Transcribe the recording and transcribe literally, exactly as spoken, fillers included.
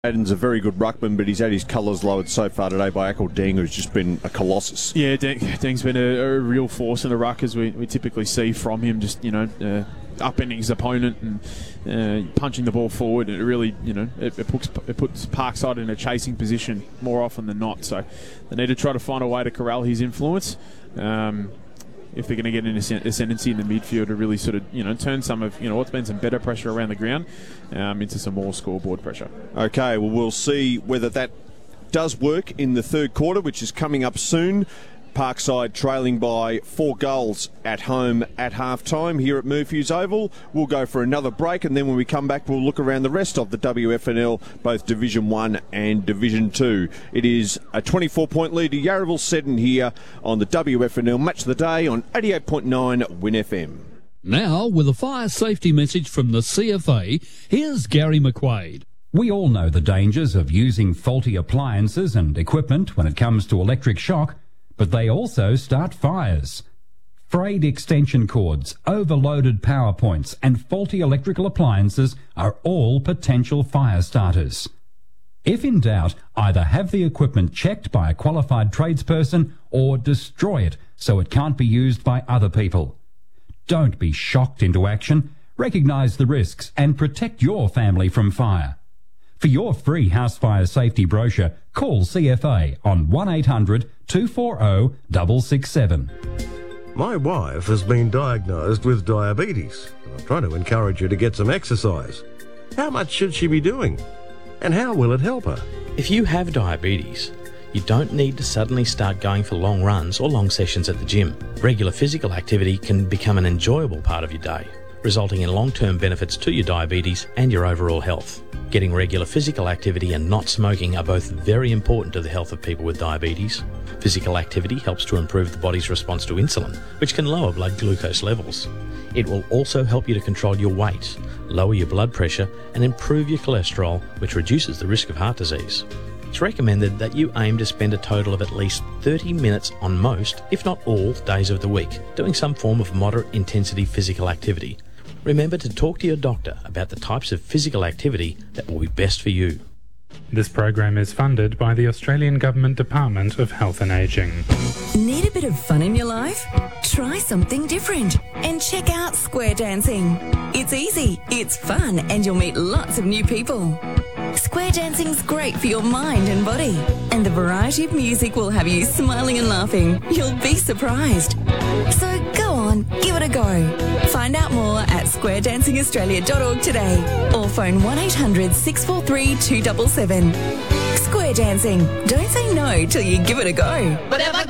Aiden's a very good ruckman, but he's had his colours lowered so far today by Akil Deng, who's just been a colossus. Yeah, Deng, Deng's been a, a real force in the ruck, as we, we typically see from him, just, you know, uh, upending his opponent and uh, punching the ball forward. It really, you know, it, it, puts, it puts Parkside in a chasing position more often than not. So they need to try to find a way to corral his influence. Um, if they're going to get an ascendancy in the midfield to really sort of, you know, turn some of, you know, what's been some better pressure around the ground um, into some more scoreboard pressure. Okay, well, we'll see whether that does work in the third quarter, which is coming up soon. Parkside trailing by four goals at home at half-time here at Murphy's Oval. We'll go for another break, and then when we come back, we'll look around the rest of the W F N L, both Division one and Division two. It is a twenty-four point lead to Yarraville Seddon here on the W F N L Match of the Day on eighty-eight point nine Win F M. Now, with a fire safety message from the C F A, here's Gary McQuaid. We all know the dangers of using faulty appliances and equipment when it comes to electric shock, but they also start fires. Frayed extension cords, overloaded power points, and faulty electrical appliances are all potential fire starters. If in doubt, either have the equipment checked by a qualified tradesperson or destroy it so it can't be used by other people. Don't be shocked into action. Recognise the risks and protect your family from fire. For your free house fire safety brochure, call C F A on one eight hundred two four zero six six seven. My wife has been diagnosed with diabetes, and I'm trying to encourage her to get some exercise. How much should she be doing? And how will it help her? If you have diabetes, you don't need to suddenly start going for long runs or long sessions at the gym. Regular physical activity can become an enjoyable part of your day, resulting in long-term benefits to your diabetes and your overall health. Getting regular physical activity and not smoking are both very important to the health of people with diabetes. Physical activity helps to improve the body's response to insulin, which can lower blood glucose levels. It will also help you to control your weight, lower your blood pressure, and improve your cholesterol, which reduces the risk of heart disease. It's recommended that you aim to spend a total of at least thirty minutes on most, if not all, days of the week, doing some form of moderate intensity physical activity. Remember to talk to your doctor about the types of physical activity that will be best for you. This program is funded by the Australian Government Department of Health and Ageing. Need a bit of fun in your life? Try something different and check out Square Dancing. It's easy, it's fun, and you'll meet lots of new people. Square dancing's great for your mind and body, and the variety of music will have you smiling and laughing. You'll be surprised. So go on, give it a go. Find out more at square dancing australia dot org today or phone one eight hundred six four three two seven seven. Square Dancing. Don't say no till you give it a go. Whatever